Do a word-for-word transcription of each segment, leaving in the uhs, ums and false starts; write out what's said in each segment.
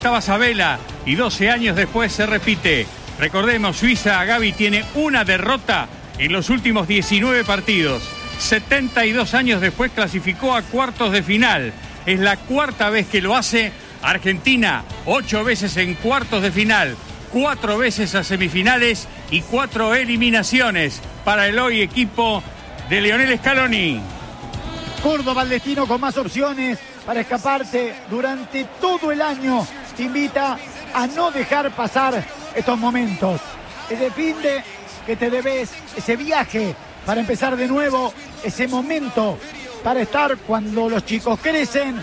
Estaba Sabela y doce años después se repite. Recordemos, Suiza, Gaby, tiene una derrota en los últimos diecinueve partidos. setenta y dos años después clasificó a cuartos de final. Es la cuarta vez que lo hace. Argentina, ocho veces en cuartos de final, cuatro veces a semifinales y cuatro eliminaciones para el hoy equipo de Lionel Scaloni. Córdoba, el destino con más opciones para escaparte durante todo el año. Te invita a no dejar pasar estos momentos. Es de fin de que te debes ese viaje para empezar de nuevo, ese momento para estar cuando los chicos crecen,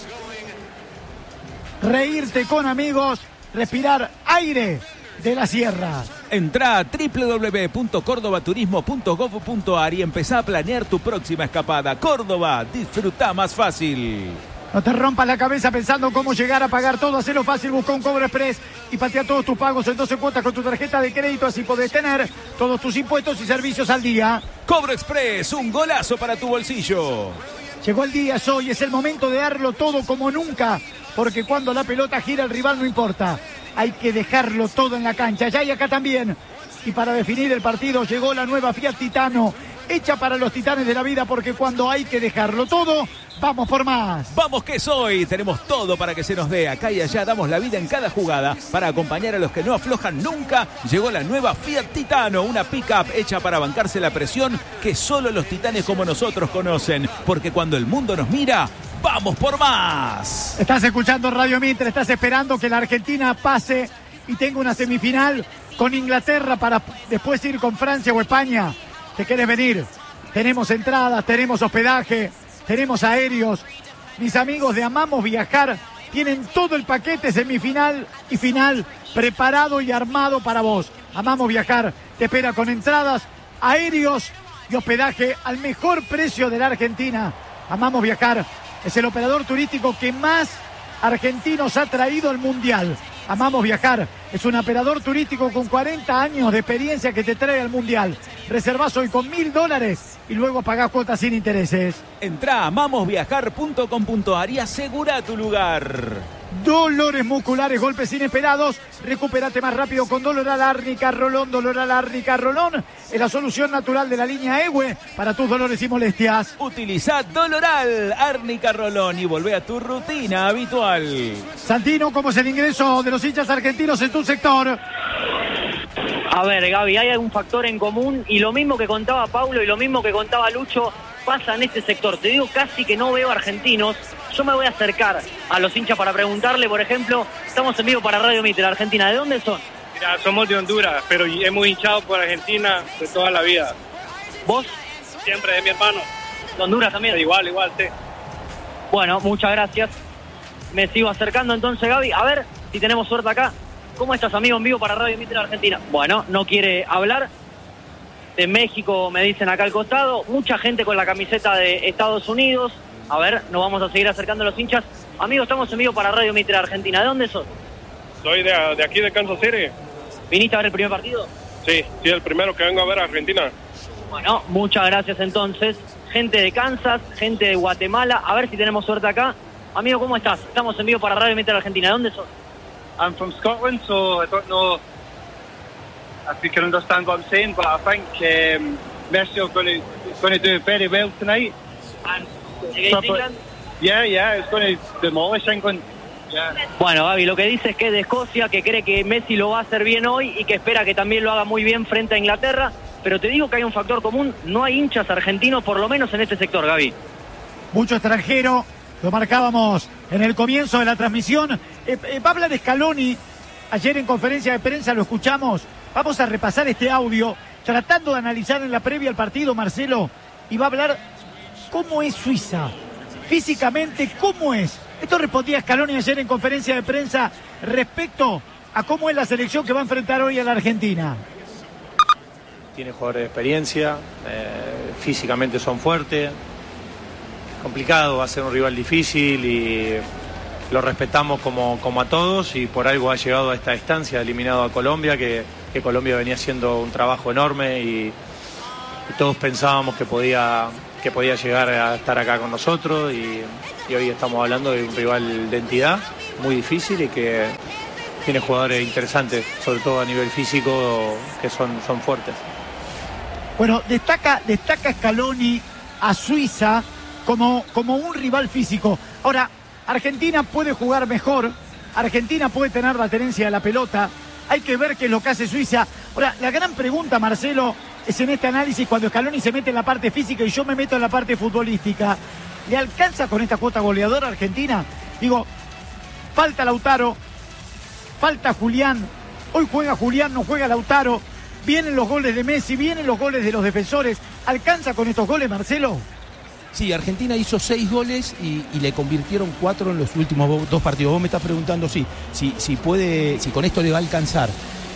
reírte con amigos, respirar aire de la sierra. Entrá a doble u doble u doble u punto córdoba turismo punto gov punto ar y empezá a planear tu próxima escapada. Córdoba, disfrutá más fácil. No te rompas la cabeza pensando cómo llegar a pagar todo. Hacelo fácil, busca un Cobro Express y patea todos tus pagos en doce cuotas con tu tarjeta de crédito. Así podés tener todos tus impuestos y servicios al día. Cobro Express, un golazo para tu bolsillo. Llegó el día, es hoy, es el momento de darlo todo como nunca. Porque cuando la pelota gira, el rival no importa. Hay que dejarlo todo en la cancha. Ya y acá también. Y para definir el partido llegó la nueva Fiat Titano. Hecha para los titanes de la vida, porque cuando hay que dejarlo todo, vamos por más. Vamos que soy, tenemos todo para que se nos dé. Acá y allá damos la vida en cada jugada para acompañar a los que no aflojan nunca. Llegó la nueva Fiat Titano, una pick-up hecha para bancarse la presión que solo los titanes como nosotros conocen. Porque cuando el mundo nos mira, ¡vamos por más! Estás escuchando Radio Mitre, estás esperando que la Argentina pase y tenga una semifinal con Inglaterra para después ir con Francia o España. ¿Te querés venir? Tenemos entradas, tenemos hospedaje, tenemos aéreos. Mis amigos de Amamos Viajar tienen todo el paquete semifinal y final preparado y armado para vos. Amamos Viajar te espera con entradas, aéreos y hospedaje al mejor precio de la Argentina. Amamos Viajar es el operador turístico que más argentinos ha traído al Mundial. Amamos Viajar es un operador turístico con cuarenta años de experiencia que te trae al Mundial. Reservás hoy con mil dólares y luego pagás cuotas sin intereses. Entrá a amamos viajar punto com punto ar y asegura tu lugar. Dolores musculares, golpes inesperados. Recupérate más rápido con Doloral Árnica Rolón. Doloral Árnica Rolón es la solución natural de la línea E W E para tus dolores y molestias. Utilizá Doloral Árnica Rolón y volvé a tu rutina habitual. Santino, ¿cómo es el ingreso de los hinchas argentinos en tu sector? A ver, Gaby, hay algún factor en común y lo mismo que contaba Paulo y lo mismo que contaba Lucho pasa en este sector. Te digo, casi que no veo argentinos. Yo me voy a acercar a los hinchas para preguntarle, por ejemplo, estamos en vivo para Radio Mitre, Argentina. ¿De dónde son? Mira, somos de Honduras, pero hemos hinchado por Argentina de toda la vida. ¿Vos? Siempre, de mi hermano. ¿De Honduras también? Igual, igual, sí. Bueno, muchas gracias. Me sigo acercando entonces, Gaby. A ver si tenemos suerte acá. ¿Cómo estás, amigo, en vivo para Radio Mitre Argentina? Bueno, no quiere hablar. De México me dicen acá al costado. Mucha gente con la camiseta de Estados Unidos. A ver, nos vamos a seguir acercando a los hinchas. Amigo, estamos en vivo para Radio Mitre Argentina. ¿De dónde sos? Soy de, de aquí de Kansas City. ¿Viniste a ver el primer partido? Sí, sí, el primero que vengo a ver a Argentina. Bueno, muchas gracias entonces. Gente de Kansas, gente de Guatemala. A ver si tenemos suerte acá. Amigo, ¿cómo estás? Estamos en vivo para Radio Mitre Argentina. ¿De dónde sos? I'm from Scotland, so I don't know if you can understand what I'm saying, but I think um, Mercy are going to going to do very well tonight. And against England? Yeah, yeah, it's going to demolish England. Yeah. Bueno, Gaby, lo que dice es que es de Escocia, que cree que Messi lo va a hacer bien hoy y que espera que también lo haga muy bien frente a Inglaterra. Pero te digo que hay un factor común, no hay hinchas argentinos, por lo menos en este sector, Gaby. Mucho extranjero, lo marcábamos en el comienzo de la transmisión. Eh, eh, va a hablar Scaloni, ayer en conferencia de prensa lo escuchamos. Vamos a repasar este audio, tratando de analizar en la previa al partido, Marcelo, y va a hablar cómo es Suiza, físicamente cómo es. Esto respondía Scaloni ayer en conferencia de prensa respecto a cómo es la selección que va a enfrentar hoy a la Argentina. Tiene jugadores de experiencia, eh, físicamente son fuertes, complicado, va a ser un rival difícil y lo respetamos como, como a todos y por algo ha llegado a esta instancia, eliminado a Colombia, que, que Colombia venía haciendo un trabajo enorme y, y todos pensábamos que podía, que podía llegar a estar acá con nosotros y, y hoy estamos hablando de un rival de entidad muy difícil y que tiene jugadores interesantes, sobre todo a nivel físico, que son, son fuertes. Bueno, destaca, destaca Scaloni a Suiza como, como un rival físico. Ahora, Argentina puede jugar mejor, Argentina puede tener la tenencia de la pelota, hay que ver qué es lo que hace Suiza. Ahora, la gran pregunta, Marcelo, es en este análisis cuando Scaloni se mete en la parte física y yo me meto en la parte futbolística. ¿Le alcanza con esta cuota goleadora a Argentina? Digo, falta Lautaro, falta Julián, hoy juega Julián, no juega Lautaro, vienen los goles de Messi, vienen los goles de los defensores. ¿Alcanza con estos goles, Marcelo? Sí, Argentina hizo seis goles y, y le convirtieron cuatro en los últimos dos partidos. Vos me estás preguntando sí, si, si puede, si con esto le va a alcanzar.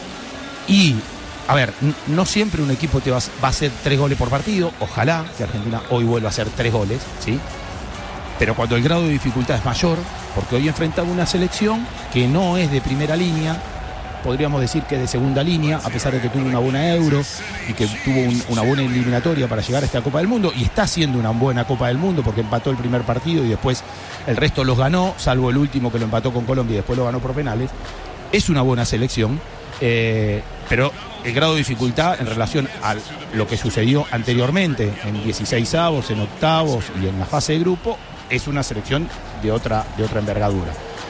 Y, a ver, no siempre un equipo te va, va a hacer tres goles por partido. Ojalá que Argentina hoy vuelva a hacer tres goles, ¿sí? Pero cuando el grado de dificultad es mayor, porque hoy enfrentaba una selección que no es de primera línea, podríamos decir que de segunda línea, a pesar de que tuvo una buena Euro y que tuvo un, una buena eliminatoria para llegar a esta Copa del Mundo, y está haciendo una buena Copa del Mundo porque empató el primer partido y después el resto los ganó, salvo el último que lo empató con Colombia y después lo ganó por penales. Es una buena selección, eh, pero el grado de dificultad en relación a lo que sucedió anteriormente en dieciseisavos, en octavos y en la fase de grupo, es una selección de otra, de otra envergadura.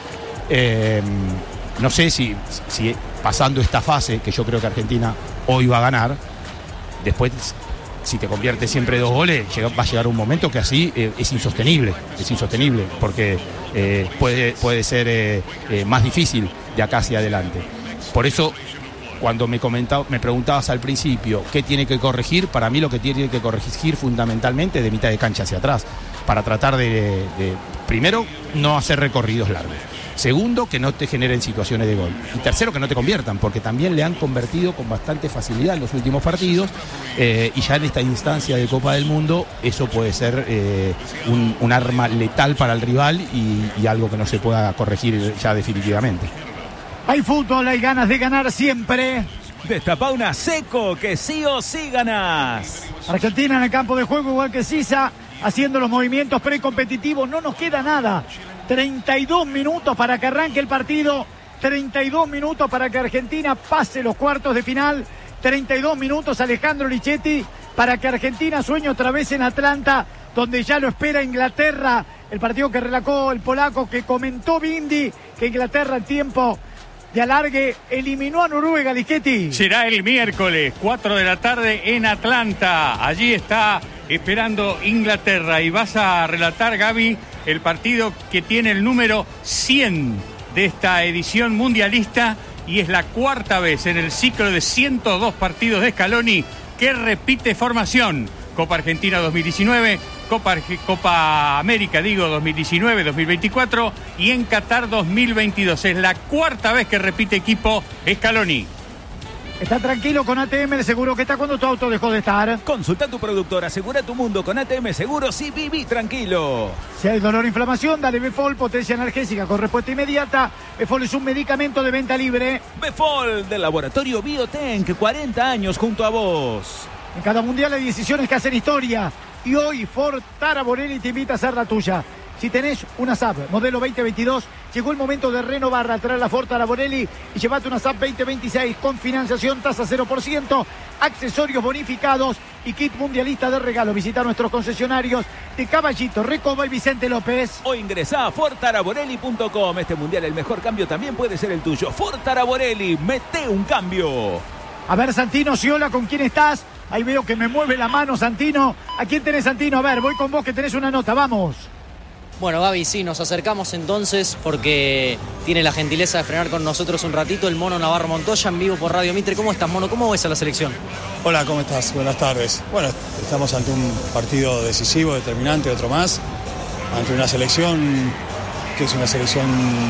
Eh, No sé si, si pasando esta fase, que yo creo que Argentina hoy va a ganar, después, si te conviertes siempre dos goles, llega, va a llegar un momento que así eh, es insostenible, es insostenible, porque eh, puede, puede ser eh, eh, más difícil de acá hacia adelante. Por eso, cuando me, comentaba, me preguntabas al principio qué tiene que corregir, para mí lo que tiene que corregir fundamentalmente es de mitad de cancha hacia atrás, para tratar de, de primero, no hacer recorridos largos. Segundo, que no te generen situaciones de gol. Y tercero, que no te conviertan, porque también le han convertido con bastante facilidad en los últimos partidos. Eh, y ya en esta instancia de Copa del Mundo, eso puede ser eh, un, un arma letal para el rival y, y algo que no se pueda corregir ya definitivamente. Hay fútbol, hay ganas de ganar siempre. Destapa una Seco, que sí o sí ganás. Argentina en el campo de juego, igual que Suiza, haciendo los movimientos precompetitivos. No nos queda nada. treinta y dos minutos para que arranque el partido, treinta y dos minutos para que Argentina pase los cuartos de final, treinta y dos minutos Alejandro Lichetti para que Argentina sueñe otra vez en Atlanta, donde ya lo espera Inglaterra, el partido que relató el polaco, que comentó Bindi, que Inglaterra en tiempo de alargue eliminó a Noruega, Lichetti. Será el miércoles, cuatro de la tarde en Atlanta, allí está esperando Inglaterra y vas a relatar, Gaby, el partido que tiene el número cien de esta edición mundialista y es la cuarta vez en el ciclo de ciento dos partidos de Scaloni que repite formación. Copa Argentina dos mil diecinueve, Copa, Copa América, digo, dos mil diecinueve, dos mil veinticuatro y en Qatar dos mil veintidós. Es la cuarta vez que repite equipo Scaloni. Está tranquilo con A T M, el seguro que está cuando tu auto dejó de estar. Consulta a tu productor, asegura tu mundo con A T M Seguros y viví tranquilo. Si hay dolor o inflamación, dale Befol, potencia analgésica con respuesta inmediata. Befol es un medicamento de venta libre. Befol, del laboratorio Biotenk, cuarenta años junto a vos. En cada mundial hay decisiones que hacen historia. Y hoy Ford Taraborelli te invita a hacer la tuya. Si tenés una S A B modelo veinte veintidós, llegó el momento de renovarla. Trae la Ford Taraborelli y llevate una S A B veinte veintiséis con financiación tasa cero por ciento, accesorios bonificados y kit mundialista de regalo. Visita nuestros concesionarios de Caballito, Recoba y Vicente López. O ingresá a ford taraborelli punto com. Este mundial, el mejor cambio también puede ser el tuyo. Ford Taraborelli, mete un cambio. A ver, Santino Ciola, ¿con quién estás? Ahí veo que me mueve la mano, Santino. ¿A quién tenés, Santino? A ver, voy con vos que tenés una nota, vamos. Bueno, Gaby, sí, nos acercamos entonces porque tiene la gentileza de frenar con nosotros un ratito el Mono Navarro Montoya en vivo por Radio Mitre. ¿Cómo estás, Mono? ¿Cómo ves a la selección? Hola, ¿cómo estás? Buenas tardes. Bueno, estamos ante un partido decisivo, determinante, otro más, ante una selección que es una selección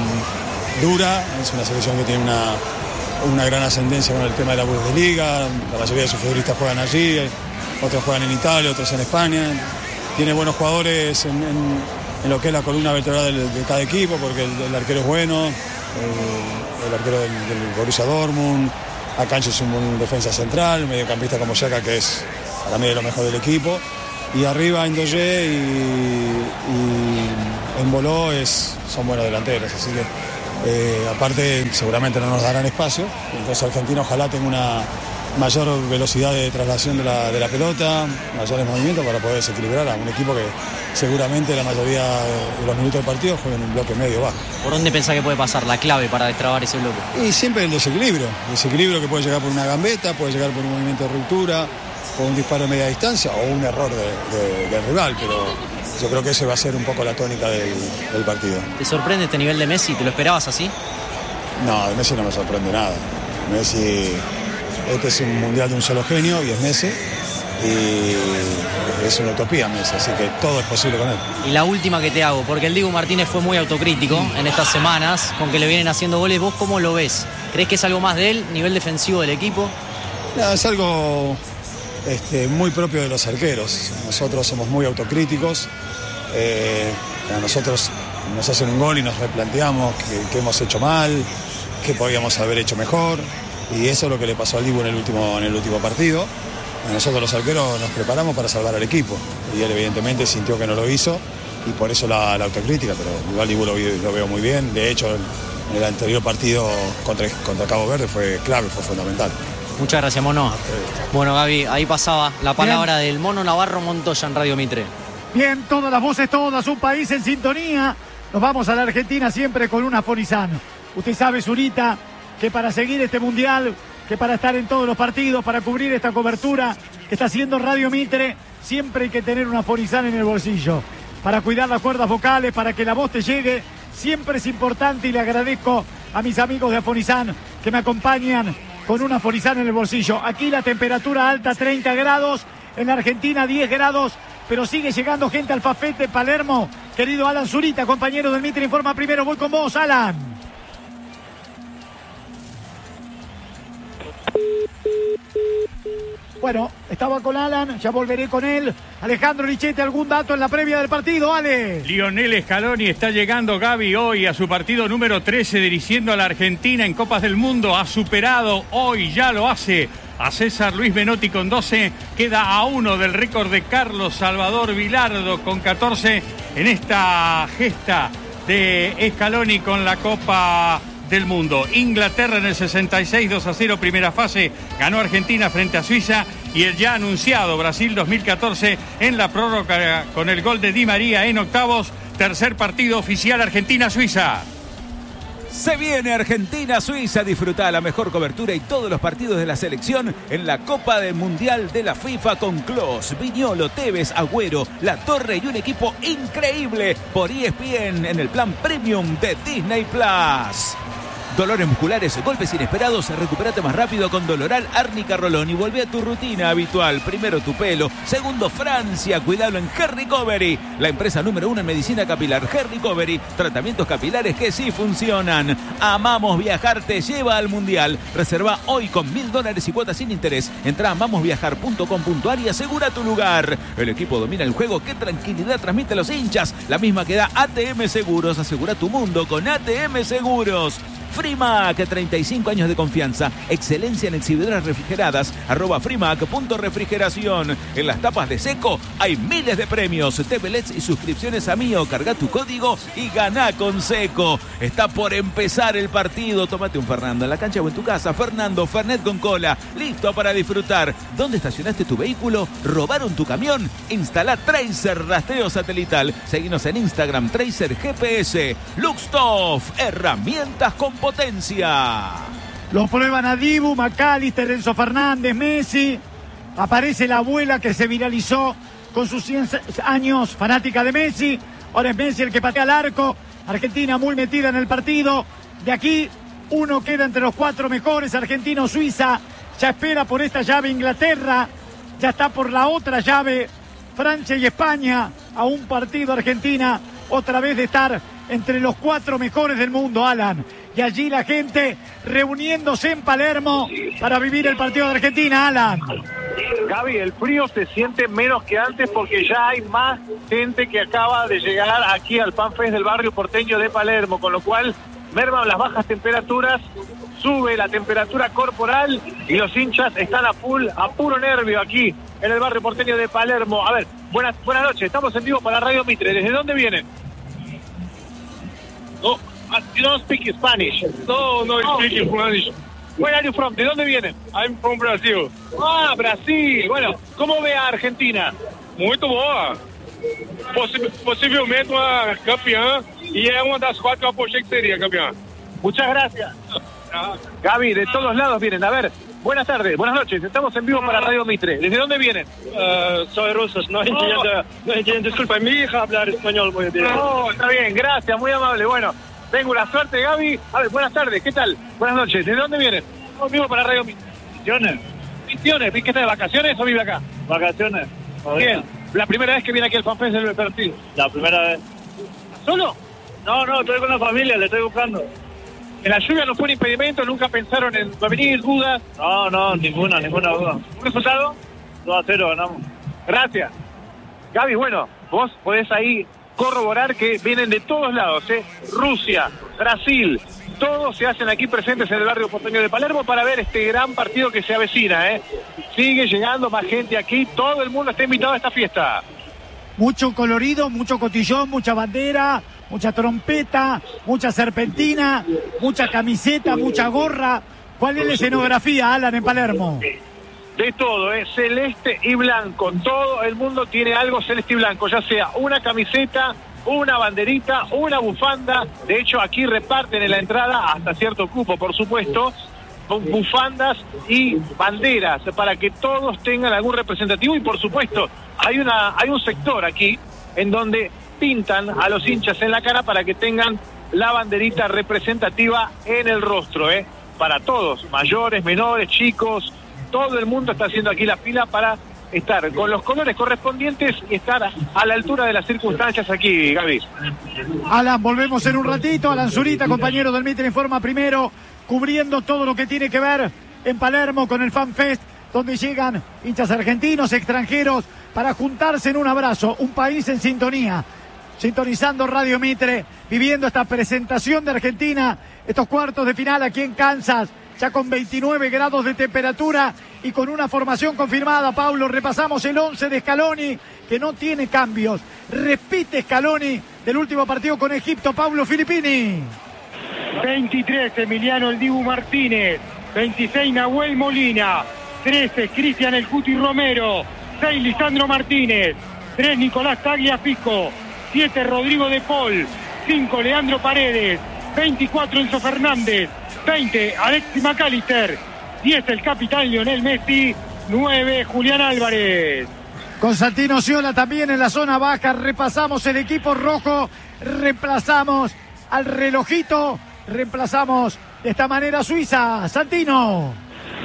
dura, es una selección que tiene una, una gran ascendencia con el tema de la Bundesliga, la mayoría de sus futbolistas juegan allí, otros juegan en Italia, otros en España, tiene buenos jugadores en, en en lo que es la columna vertebral de, de cada equipo, porque el, el arquero es bueno, el, el arquero del, del Borussia Dortmund, Akanji es un buen defensa central, un mediocampista como Xhaka, que es para mí de lo mejor del equipo, y arriba Ndoye y, y Embolo es, son buenos delanteros, así que eh, aparte seguramente no nos darán espacio, entonces Argentina ojalá tenga una mayor velocidad de traslación de la, de la pelota, mayores movimientos para poder desequilibrar a un equipo que seguramente la mayoría de los minutos del partido juega en un bloque medio bajo. ¿Por dónde pensás que puede pasar la clave para destrabar ese bloque? Y siempre el desequilibrio, el desequilibrio que puede llegar por una gambeta, puede llegar por un movimiento de ruptura, por un disparo a media distancia o un error de, de, del rival, pero yo creo que ese va a ser un poco la tónica del, del partido. ¿Te sorprende este nivel de Messi? ¿Te lo esperabas así? No, de Messi no me sorprende nada. Messi... Este es un mundial de un solo genio y es Messi, y es una utopía Messi, así que todo es posible con él. Y la última que te hago, porque el Dibu Martínez fue muy autocrítico en estas semanas, con que le vienen haciendo goles. ¿Vos cómo lo ves? ¿Crees que es algo más de él, nivel defensivo del equipo? No, es algo este, muy propio de los arqueros. Nosotros somos muy autocríticos, eh, a nosotros nos hacen un gol y nos replanteamos qué, qué hemos hecho mal, qué podíamos haber hecho mejor. Y eso es lo que le pasó al Dibu en el último, en el último partido. Nosotros los arqueros nos preparamos para salvar al equipo. Y él evidentemente sintió que no lo hizo y por eso la, la autocrítica, pero igual Dibu lo, lo veo muy bien. De hecho, en el anterior partido contra, contra Cabo Verde fue clave, fue fundamental. Muchas gracias, Mono. Bueno, Gaby, ahí pasaba la palabra bien del Mono Navarro Montoya en Radio Mitre. Bien, todas las voces, todas, un país en sintonía. Nos vamos a la Argentina siempre con una Fonizan. Usted sabe, Zurita, que para seguir este mundial, que para estar en todos los partidos, para cubrir esta cobertura que está haciendo Radio Mitre, siempre hay que tener una Fonizan en el bolsillo. Para cuidar las cuerdas vocales, para que la voz te llegue, siempre es importante, y le agradezco a mis amigos de Fonizan que me acompañan con una Fonizan en el bolsillo. Aquí la temperatura alta, treinta grados, en la Argentina diez grados, pero sigue llegando gente al Fafete, Palermo. Querido Alan Zurita, compañero del Mitre Informa Primero, voy con vos, Alan. Bueno, estaba con Alan, ya volveré con él. Alejandro Lichete, ¿algún dato en la previa del partido, Ale? Lionel Scaloni está llegando, Gaby, hoy a su partido número trece, dirigiendo a la Argentina en Copas del Mundo. Ha superado hoy, ya lo hace, a César Luis Menotti con doce. Queda a uno del récord de Carlos Salvador Vilardo con catorce en esta gesta de Scaloni con la Copa del Mundo. Inglaterra en el sesenta y seis, dos a cero, primera fase, ganó Argentina frente a Suiza, y el ya anunciado Brasil dos mil catorce en la prórroga con el gol de Di María en octavos. Tercer partido oficial, Argentina-Suiza. Se viene Argentina-Suiza, disfruta la mejor cobertura y todos los partidos de la selección en la Copa del Mundial de la FIFA con Klose, Viñolo, Tevez, Agüero, La Torre y un equipo increíble por E S P N en el plan premium de Disney Plus. Dolores musculares, golpes inesperados, recupérate más rápido con Doloral Árnica Rolón y vuelve a tu rutina habitual. Primero tu pelo, segundo Francia, cuidado en Hair Recovery, la empresa número uno en medicina capilar. Hair Recovery, tratamientos capilares que sí funcionan. Amamos Viajar te lleva al Mundial. Reserva hoy con mil dólares y cuotas sin interés. Entra a amamos viajar punto com punto ar y asegura tu lugar. El equipo domina el juego, qué tranquilidad transmite a los hinchas, la misma que da A T M Seguros. Asegura tu mundo con A T M Seguros. Frimac, treinta y cinco años de confianza, excelencia en exhibidoras refrigeradas, arroba frimac punto refrigeración. En las tapas de Seco hay miles de premios, T V L E Ds y suscripciones a Mío. Carga tu código y ganá con Seco. Está por empezar el partido, tómate un Fernando en la cancha o en tu casa. Fernando, Fernet con cola, listo para disfrutar. ¿Dónde estacionaste tu vehículo? ¿Robaron tu camión? Instala Tracer rastreo satelital. Seguinos en Instagram, Tracer G P S. Luxtoff, herramientas con potencia. Lo prueban a Dibu, McAllister, Enzo Fernández, Messi. Aparece la abuela que se viralizó con sus cien años, fanática de Messi. Ahora es Messi el que patea al arco. Argentina muy metida en el partido. De aquí, uno queda entre los cuatro mejores. Argentina o Suiza. Ya espera por esta llave Inglaterra. Ya está por la otra llave Francia y España. A un partido Argentina. Otra vez de estar entre los cuatro mejores del mundo, Alan. Y allí la gente reuniéndose en Palermo para vivir el partido de Argentina, Alan. Gaby, el frío se siente menos que antes porque ya hay más gente que acaba de llegar aquí al FanFest del barrio porteño de Palermo, con lo cual merman las bajas temperaturas, sube la temperatura corporal y los hinchas están a full, a puro nervio aquí en el barrio porteño de Palermo. A ver, buenas, buenas noches, estamos en vivo para Radio Mitre. ¿Desde dónde vienen? No, you don't speak Spanish. No, no Oh. speak Spanish. Where are you from? ¿De dónde vienen? I'm from Brazil. Ah, Brasil. Bueno, ¿cómo ve a Argentina? Muito boa. Possi- possivelmente uma campeã e é uma das quatro que eu apostei que seria campeã. Muchas gracias. Gaby, de todos lados vienen. A ver, buenas tardes, buenas noches. Estamos en vivo para Radio Mitre. ¿Desde dónde vienen? Uh, soy ruso, no entiendo, no entiendo. Disculpa, mi hija hablar español muy bien. No, está bien, gracias, muy amable. Bueno, tengo la suerte, Gaby. A ver, buenas tardes, ¿qué tal? Buenas noches, ¿de dónde vienen? Estamos en vivo para Radio Mitre. Misiones. Misiones, ¿qué está de vacaciones o vive acá? Vacaciones. Bien, la primera vez que viene aquí al FanFest del partido. La primera vez. ¿Solo? No, no, estoy con la familia, le estoy buscando. ¿En la lluvia no fue un impedimento? ¿Nunca pensaron en venir, dudas? No, no, ninguna, ninguna duda. ¿Un resultado? dos a cero ganamos. Gracias. Gaby, bueno, vos podés ahí corroborar que vienen de todos lados, ¿eh? Rusia, Brasil, todos se hacen aquí presentes en el barrio porteño de Palermo para ver este gran partido que se avecina, ¿eh? Sigue llegando más gente aquí, todo el mundo está invitado a esta fiesta. Mucho colorido, mucho cotillón, mucha bandera, mucha trompeta, mucha serpentina, mucha camiseta, mucha gorra. ¿Cuál es la escenografía, Alan, en Palermo? De todo, ¿eh? Celeste y blanco. Todo el mundo tiene algo celeste y blanco, ya sea una camiseta, una banderita, una bufanda. De hecho, aquí reparten en la entrada, hasta cierto cupo, por supuesto, con bufandas y banderas para que todos tengan algún representativo. Y por supuesto, hay una hay un sector aquí en donde pintan a los hinchas en la cara para que tengan la banderita representativa en el rostro, ¿eh? Para todos, mayores, menores, chicos, todo el mundo está haciendo aquí la fila para estar con los colores correspondientes y estar a la altura de las circunstancias aquí, Gaby. Alan, volvemos en un ratito. Alan Zurita, compañero del Mitre Informa primero, cubriendo todo lo que tiene que ver en Palermo con el FanFest, donde llegan hinchas argentinos, extranjeros, para juntarse en un abrazo, un país en sintonía, sintonizando Radio Mitre, viviendo esta presentación de Argentina, estos cuartos de final aquí en Kansas, ya con veintinueve grados de temperatura y con una formación confirmada. Pablo, repasamos el once de Scaloni, que no tiene cambios. Repite Scaloni del último partido con Egipto. Pablo Filippini. veintitrés, Emiliano El Dibu Martínez. veintiséis, Nahuel Molina. trece, Cristian El Cuti Romero. seis, Lisandro Martínez. tres, Nicolás Tagliafico. siete, Rodrigo de Paul. cinco, Leandro Paredes. veinticuatro, Enzo Fernández. veinte, Alexis McAllister. diez, el capitán Lionel Messi. nueve, Julián Álvarez. Constantino Sciola también en la zona baja. Repasamos el equipo rojo. Reemplazamos al relojito. Reemplazamos de esta manera a Suiza. Santino.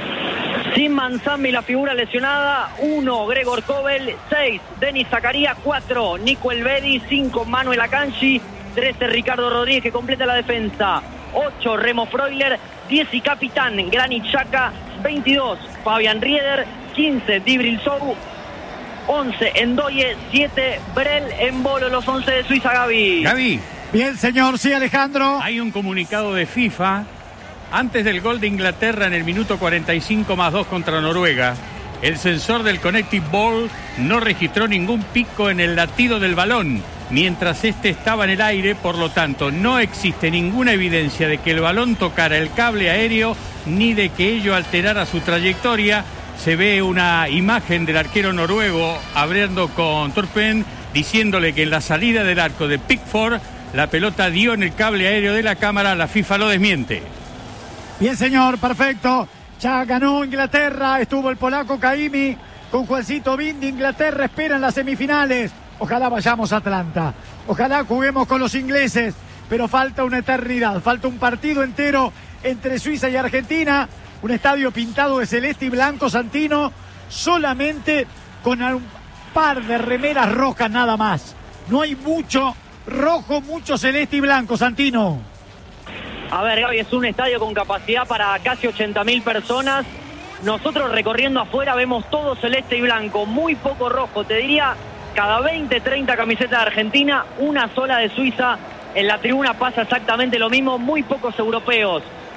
Sin Manzambi, la figura lesionada. uno, Gregor Kobel. seis, Denis Zakaria. cuatro, Nico Elvedi. cinco, Manuel Akanji. trece, Ricardo Rodríguez, que completa la defensa. ocho, Remo Freuler. diez y capitán Granit Xhaka. veintidós, Fabian Rieder. quince, Dibril Sou. once, Endoye. siete, Brel Embolo, los once de Suiza, Gaby. Gaby. Bien, señor, sí, Alejandro. Hay un comunicado de FIFA. Antes del gol de Inglaterra en el minuto cuarenta y cinco más dos contra Noruega, el sensor del Connected Ball no registró ningún pico en el latido del balón mientras este estaba en el aire. Por lo tanto, no existe ninguna evidencia de que el balón tocara el cable aéreo ni de que ello alterara su trayectoria. Se ve una imagen del arquero noruego hablando con Turpen, diciéndole que en la salida del arco de Pickford la pelota dio en el cable aéreo de la cámara. La FIFA lo desmiente. Bien, señor, perfecto. Ya ganó Inglaterra, estuvo el polaco Caimi con Juancito Bindi. Inglaterra espera en las semifinales. Ojalá vayamos a Atlanta. Ojalá juguemos con los ingleses. Pero falta una eternidad, falta un partido entero entre Suiza y Argentina. Un estadio pintado de celeste y blanco, Santino, solamente con un par de remeras rojas nada más. No hay mucho rojo, mucho celeste y blanco, Santino. A ver, Gaby, es un estadio con capacidad para casi ochenta mil personas. Nosotros recorriendo afuera vemos todo celeste y blanco, muy poco rojo. Te diría, cada veinte, treinta camisetas de Argentina, una sola de Suiza. En la tribuna pasa exactamente lo mismo, muy pocos europeos.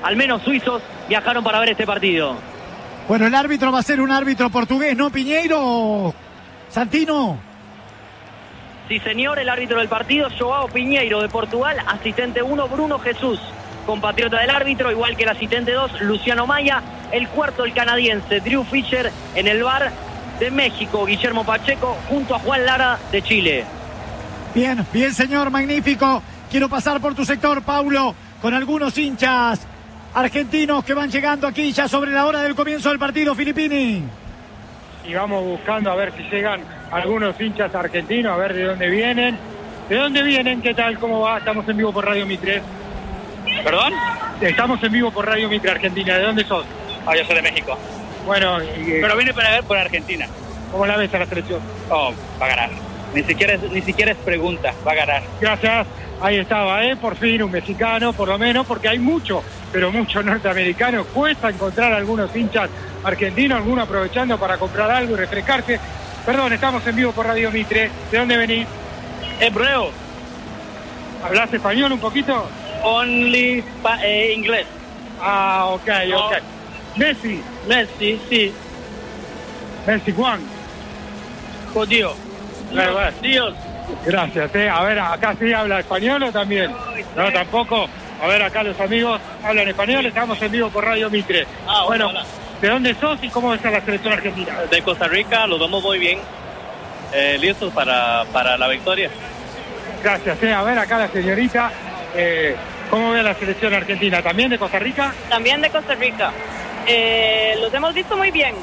al menos suizos, viajaron para ver este partido. Bueno, el árbitro va a ser un árbitro portugués, ¿no, Piñeiro? Santino. Sí, señor, el árbitro del partido, Joao Pinheiro de Portugal, asistente uno, Bruno Jesús, compatriota del árbitro, igual que el asistente dos, Luciano Maya, el cuarto, el canadiense, Drew Fisher, en el V A R de México, Guillermo Pacheco, junto a Juan Lara de Chile. Bien, bien, señor, magnífico. Quiero pasar por tu sector, Paulo, con algunos hinchas argentinos que van llegando aquí ya sobre la hora del comienzo del partido, Filippini. Y vamos buscando a ver si llegan algunos hinchas argentinos, a ver de dónde vienen. ¿De dónde vienen? ¿Qué tal? ¿Cómo va? Estamos en vivo por Radio Mitre. ¿Perdón? Estamos en vivo por Radio Mitre, Argentina. ¿De dónde sos? Ah, yo soy de México. Bueno, y, pero vine para ver por Argentina. ¿Cómo la ves a la selección? Oh, va a ganar. Ni siquiera, es, ni siquiera es pregunta, va a ganar. Gracias. Ahí estaba, ¿eh? Por fin un mexicano, por lo menos, porque hay mucho, pero muchos norteamericanos. Cuesta encontrar algunos hinchas argentinos, algunos aprovechando para comprar algo y refrescarse. Perdón, estamos en vivo por Radio Mitre. ¿De dónde venís? Hebreo. ¿Hablas español un poquito? Only eh, inglés. Ah, ok, oh. ok. Messi. Messi, sí. Messi Juan. Judío. Dios. Dios. Gracias, eh. A ver, acá sí habla español o también. No, tampoco. A ver, acá los amigos hablan español. Estamos en vivo por Radio Mitre. Ah, bueno, hola. ¿De dónde sos y cómo está la selección argentina? De Costa Rica, lo vemos muy bien. Eh, listos para, para la victoria. Gracias, eh. A ver, acá la señorita. Eh, ¿Cómo ve la selección argentina? ¿También de Costa Rica? También de Costa Rica. Eh, los hemos visto muy bien.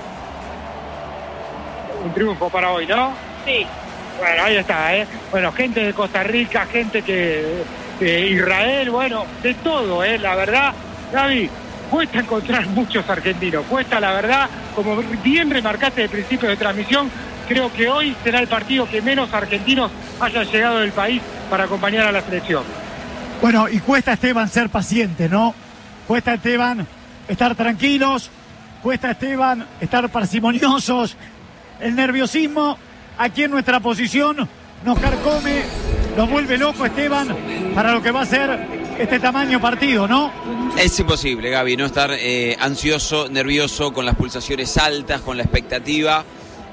Un triunfo para hoy, ¿no? Sí. Bueno, ahí está, ¿eh? Bueno, gente de Costa Rica, gente que de Israel, bueno, de todo, ¿eh? La verdad, Gaby, cuesta encontrar muchos argentinos. Cuesta, la verdad, como bien remarcaste al principio de transmisión, creo que hoy será el partido que menos argentinos hayan llegado del país para acompañar a la selección. Bueno, y cuesta, Esteban, ser paciente, ¿no? Cuesta, Esteban, estar tranquilos. Cuesta, Esteban, estar parsimoniosos. El nerviosismo aquí en nuestra posición nos carcome, nos vuelve loco, Esteban, para lo que va a ser este tamaño partido, ¿no? Es imposible, Gaby, no estar eh, ansioso, nervioso, con las pulsaciones altas, con la expectativa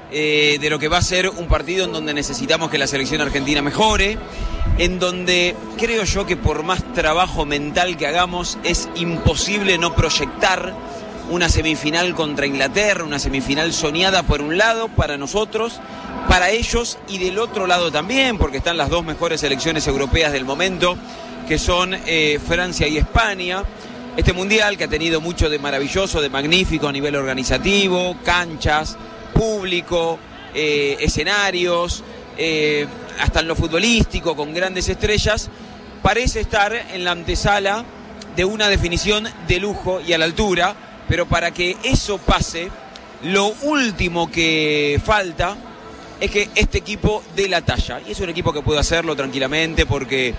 eh, de lo que va a ser un partido en donde necesitamos que la selección argentina mejore, en donde creo yo que por más trabajo mental que hagamos es imposible no proyectar una semifinal contra Inglaterra, una semifinal soñada por un lado para nosotros, para ellos y del otro lado también, porque están las dos mejores selecciones europeas del momento, que son eh, Francia y España. Este mundial que ha tenido mucho de maravilloso, de magnífico a nivel organizativo, canchas, público, eh, escenarios, eh, hasta en lo futbolístico, con grandes estrellas, parece estar en la antesala de una definición de lujo y a la altura. Pero para que eso pase, lo último que falta es que este equipo dé la talla. Y es un equipo que puede hacerlo tranquilamente porque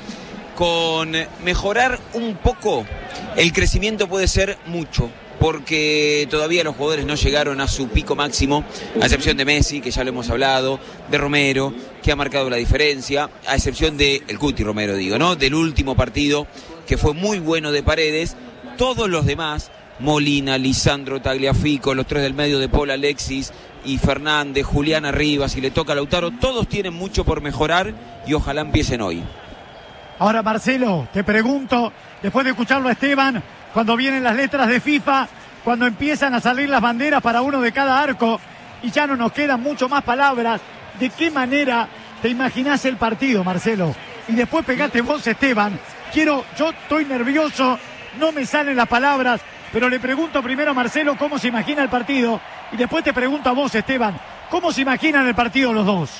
con mejorar un poco el crecimiento puede ser mucho. Porque todavía los jugadores no llegaron a su pico máximo, a excepción de Messi, que ya lo hemos hablado, de Romero, que ha marcado la diferencia, a excepción de el Cuti Romero, digo, ¿no? Del último partido, que fue muy bueno de Paredes. Todos los demás, Molina, Lisandro, Tagliafico, los tres del medio de Paul, Alexis y Fernández, Julián Rivas, y le toca a Lautaro, todos tienen mucho por mejorar y ojalá empiecen hoy. Ahora, Marcelo, te pregunto, después de escucharlo a Esteban, cuando vienen las letras de FIFA, cuando empiezan a salir las banderas para uno de cada arco y ya no nos quedan mucho más palabras, ¿de qué manera te imaginás el partido, Marcelo? Y después pegate vos, Esteban. Quiero, yo estoy nervioso, no me salen las palabras, pero le pregunto primero a Marcelo cómo se imagina el partido y después te pregunto a vos, Esteban, ¿cómo se imaginan el partido los dos?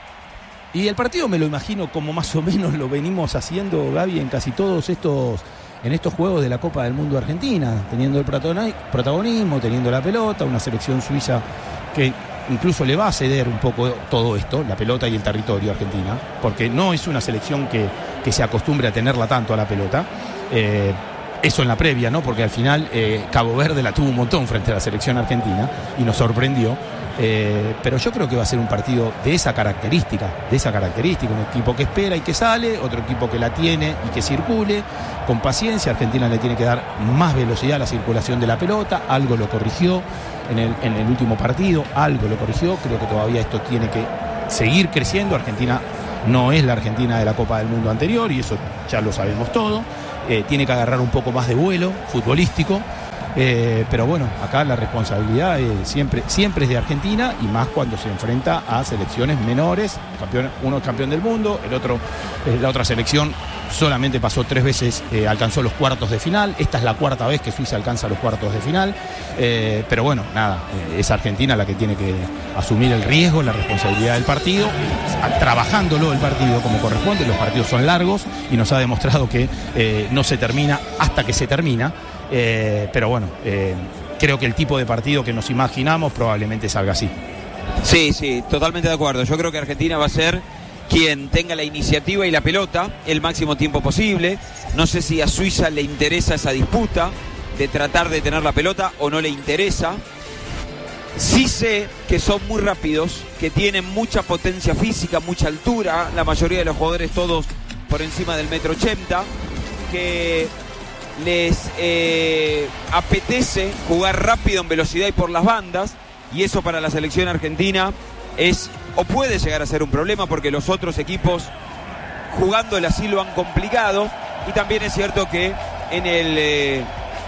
Y el partido me lo imagino como más o menos lo venimos haciendo, Gaby, en casi todos estos, en estos juegos de la Copa del Mundo Argentina, teniendo el protagonismo, teniendo la pelota, una selección suiza que incluso le va a ceder un poco todo esto, la pelota y el territorio Argentina, porque no es una selección que, que se acostumbre a tenerla tanto a la pelota. Eh, Eso en la previa, ¿no? Porque al final eh, Cabo Verde la tuvo un montón frente a la selección argentina y nos sorprendió. Eh, pero yo creo que va a ser un partido de esa característica, de esa característica, un equipo que espera y que sale, otro equipo que la tiene y que circule, con paciencia. Argentina le tiene que dar más velocidad a la circulación de la pelota, algo lo corrigió en el, en el último partido, algo lo corrigió, creo que todavía esto tiene que seguir creciendo. Argentina no es la Argentina de la Copa del Mundo anterior y eso ya lo sabemos todo, eh, tiene que agarrar un poco más de vuelo futbolístico. Eh, pero bueno, acá la responsabilidad eh, siempre, siempre es de Argentina y más cuando se enfrenta a selecciones menores. Campeón, uno es campeón del mundo, el otro, eh, la otra selección solamente pasó tres veces, eh, alcanzó los cuartos de final. Esta es la cuarta vez que Suiza alcanza los cuartos de final. Eh, pero bueno, nada, eh, es Argentina la que tiene que asumir el riesgo, la responsabilidad del partido, a, trabajándolo el partido como corresponde. Los partidos son largos y nos ha demostrado que eh, no se termina hasta que se termina. Eh, pero bueno, eh, creo que el tipo de partido que nos imaginamos probablemente salga así. Sí, sí, totalmente de acuerdo. Yo creo que Argentina va a ser quien tenga la iniciativa y la pelota el máximo tiempo posible. No sé si a Suiza le interesa esa disputa de tratar de tener la pelota o no le interesa. Sí sé que son muy rápidos, que tienen mucha potencia física, mucha altura, la mayoría de los jugadores todos por encima del metro ochenta, que les eh, apetece jugar rápido en velocidad y por las bandas, y eso para la selección argentina es o puede llegar a ser un problema porque los otros equipos jugándolo así lo han complicado. Y también es cierto que en el eh,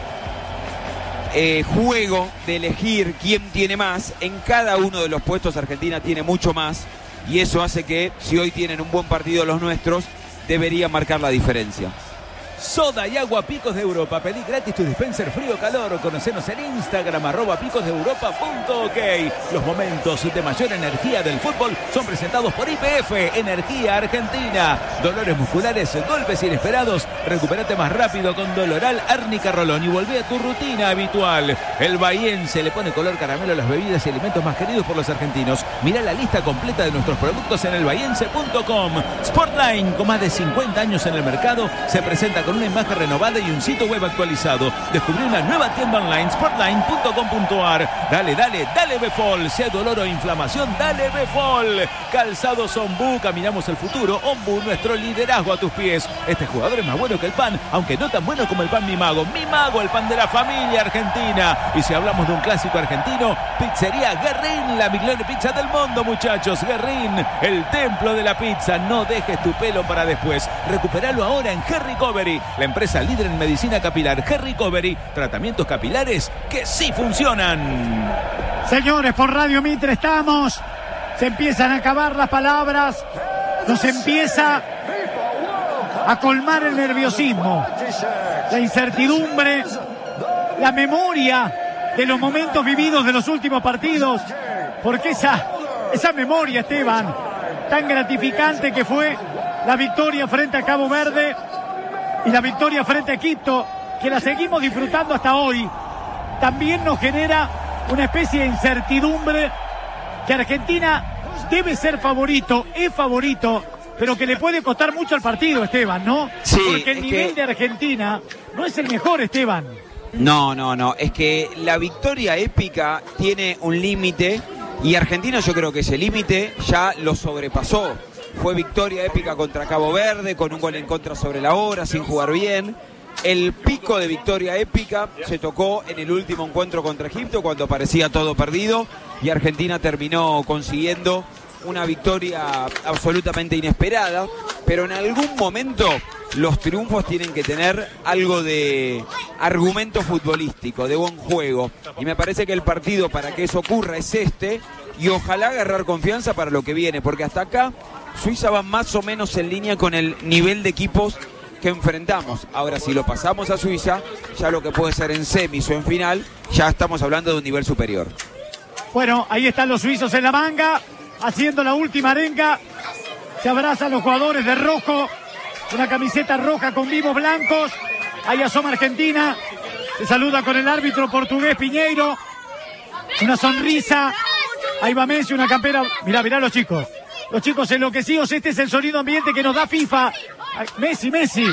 eh, juego de elegir quién tiene más, en cada uno de los puestos Argentina tiene mucho más, y eso hace que si hoy tienen un buen partido los nuestros, debería marcar la diferencia. Soda y agua Picos de Europa. Pedí gratis tu dispenser frío o calor. Conocenos en Instagram, arroba picos de europa punto ok. Los momentos de mayor energía del fútbol son presentados por I P F, Energía Argentina. Dolores musculares, golpes inesperados. Recupérate más rápido con Doloral Árnica Rolón y volvé a tu rutina habitual. El Bahiense le pone color caramelo a las bebidas y alimentos más queridos por los argentinos. Mirá la lista completa de nuestros productos en el bahiense punto com. Sportline, con más de cincuenta años en el mercado, se presenta con una imagen renovada y un sitio web actualizado. Descubrí una nueva tienda online, sportline punto com punto ar. Dale, dale, dale Befol. Si hay dolor o inflamación, dale Befol. Calzados Ombú, caminamos el futuro. Ombú, nuestro liderazgo a tus pies. Este jugador es más bueno que el pan, aunque no tan bueno como el pan Mi Mago. Mi Mago, el pan de la familia argentina. Y si hablamos de un clásico argentino, Pizzería Guerrín, la mejor pizza del mundo, muchachos. Guerrín, el templo de la pizza. No dejes tu pelo para después. Recuperalo ahora en Hair Recovery, la empresa líder en medicina capilar. Hair Recovery, tratamientos capilares que sí funcionan. Señores, por Radio Mitre estamos. Se empiezan a acabar las palabras. Nos empieza a colmar el nerviosismo, la incertidumbre, la memoria de los momentos vividos de los últimos partidos. Porque esa, esa memoria, Esteban, tan gratificante que fue la victoria frente a Cabo Verde y la victoria frente a Egipto, que la seguimos disfrutando hasta hoy, también nos genera una especie de incertidumbre que Argentina debe ser favorito, es favorito, pero que le puede costar mucho el partido, Esteban, ¿no? Sí, porque el nivel que... de Argentina no es el mejor, Esteban. No, no, no, es que la victoria épica tiene un límite y Argentina yo creo que ese límite ya lo sobrepasó. Fue victoria épica contra Cabo Verde, con un gol en contra sobre la hora, sin jugar bien. El pico de victoria épica se tocó en el último encuentro contra Egipto, cuando parecía todo perdido, y Argentina terminó consiguiendo una victoria absolutamente inesperada. Pero en algún momento los triunfos tienen que tener algo de argumento futbolístico, de buen juego. Y me parece que el partido para que eso ocurra es este, y ojalá agarrar confianza para lo que viene, porque hasta acá Suiza va más o menos en línea con el nivel de equipos que enfrentamos. Ahora, si lo pasamos a Suiza, ya lo que puede ser en semis o en final, ya estamos hablando de un nivel superior. Bueno, ahí están los suizos en la manga, haciendo la última arenga. Se abrazan los jugadores de rojo, una camiseta roja con vivos blancos. Ahí asoma Argentina, se saluda con el árbitro portugués Piñeiro. Una sonrisa. Ahí va Messi, una campera. Mirá, mirá los chicos. Los chicos enloquecidos. Este es el sonido ambiente que nos da FIFA. Ay, Messi, Messi.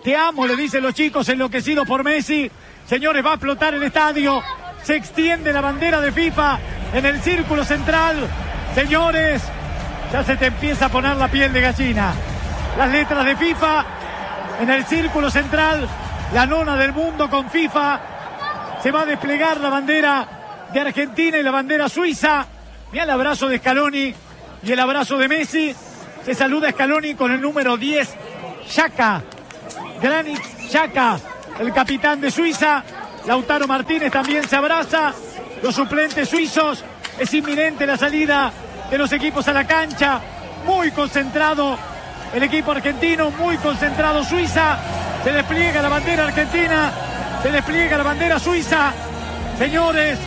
Te amo, le dicen los chicos enloquecidos por Messi. Señores, va a explotar el estadio. Se extiende la bandera de FIFA en el círculo central. Señores, ya se te empieza a poner la piel de gallina. Las letras de FIFA en el círculo central. La nona del mundo con FIFA. Se va a desplegar la bandera de Argentina y la bandera suiza. Mira el abrazo de Scaloni y el abrazo de Messi. Se saluda Scaloni con el número diez, Xhaka, Granit Xhaka, el capitán de Suiza. Lautaro Martínez también se abraza. Los suplentes suizos. Es inminente la salida de los equipos a la cancha. Muy concentrado el equipo argentino, muy concentrado Suiza. Se despliega la bandera argentina, se despliega la bandera suiza. Señores,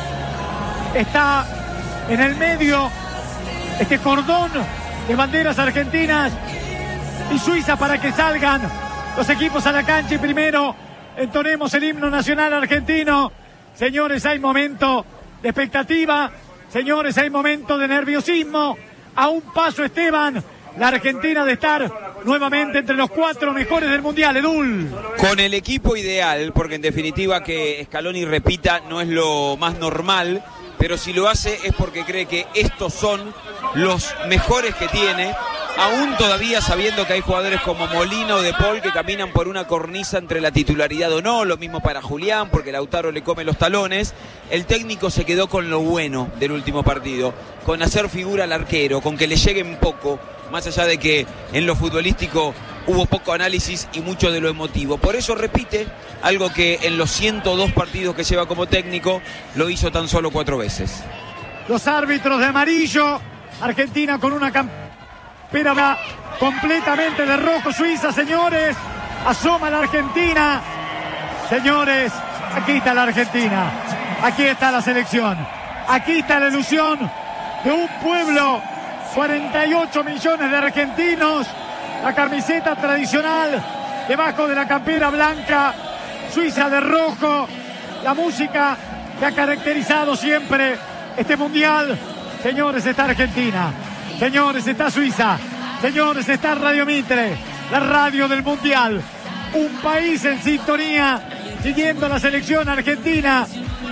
está en el medio este cordón de banderas argentinas y Suiza para que salgan los equipos a la cancha y primero entonemos el himno nacional argentino. Señores, hay momento de expectativa, señores, hay momento de nerviosismo. A un paso, Esteban, la Argentina de estar nuevamente entre los cuatro mejores del Mundial, Edul. Con el equipo ideal, porque en definitiva que Scaloni repita no es lo más normal, pero si lo hace es porque cree que estos son los mejores que tiene, aún todavía sabiendo que hay jugadores como Molina o De Paul que caminan por una cornisa entre la titularidad o no, lo mismo para Julián, porque Lautaro le come los talones. El técnico se quedó con lo bueno del último partido, con hacer figura al arquero, con que le lleguen poco, más allá de que en lo futbolístico hubo poco análisis y mucho de lo emotivo. Por eso repite algo que en los ciento dos partidos que lleva como técnico lo hizo tan solo cuatro veces. Los árbitros de amarillo, Argentina con una campera completamente de rojo, Suiza, señores, asoma la Argentina. Señores, aquí está la Argentina, aquí está la selección, aquí está la ilusión de un pueblo. cuarenta y ocho millones de argentinos, la camiseta tradicional debajo de la campera blanca, Suiza de rojo, la música que ha caracterizado siempre este mundial. Señores, está Argentina, señores, está Suiza, señores, está Radio Mitre, la radio del mundial, un país en sintonía, siguiendo la selección argentina,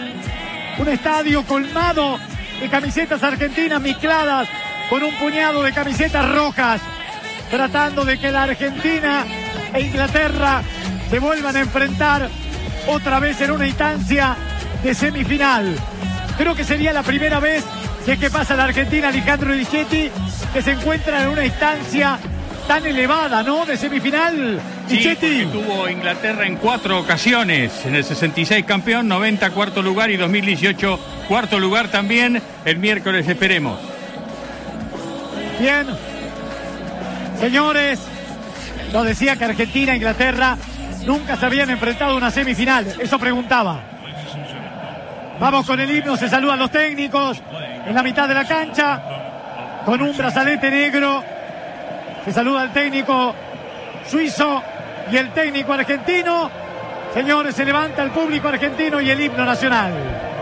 un estadio colmado de camisetas argentinas mezcladas con un puñado de camisetas rojas, tratando de que la Argentina e Inglaterra se vuelvan a enfrentar otra vez en una instancia de semifinal. Creo que sería la primera vez de que pasa la Argentina, Alejandro Dichetti, que se encuentra en una instancia tan elevada, ¿no?, de semifinal. Dichetti. Sí, tuvo Inglaterra en cuatro ocasiones, en el sesenta y seis campeón, noventa cuarto lugar y dos mil dieciocho cuarto lugar también. El miércoles esperemos. Bien, señores, nos decía que Argentina e Inglaterra nunca se habían enfrentado a una semifinal, eso preguntaba. Vamos con el himno, se saludan los técnicos en la mitad de la cancha, con un brazalete negro, se saluda el técnico suizo y el técnico argentino. Señores, se levanta el público argentino y el himno nacional.